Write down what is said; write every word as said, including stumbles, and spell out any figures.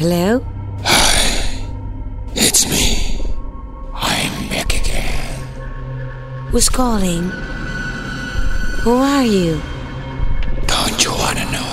Hello? Hi. It's me. I'm back again. Who's calling? Who are you? Don't you wanna know?